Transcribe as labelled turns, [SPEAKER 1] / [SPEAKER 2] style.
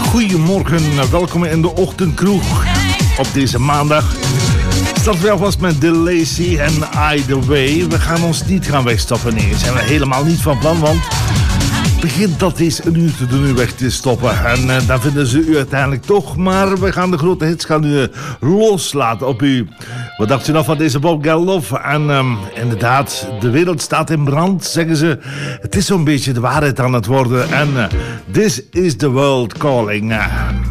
[SPEAKER 1] Goedemorgen, welkom in de ochtendkroeg op deze maandag. Starten we alvast met De Lacy en Either Way. We gaan ons niet gaan wegstoppen, nee, daar zijn we helemaal niet van plan, want begint dat eens een uur te doen u weg te stoppen. En dan vinden ze u uiteindelijk toch, maar we gaan de grote hits loslaten op u. Wat dacht u nog van deze Bob Geldof? En inderdaad, de wereld staat in brand, zeggen ze. Het is zo'n beetje de waarheid aan het worden. En this is the world calling.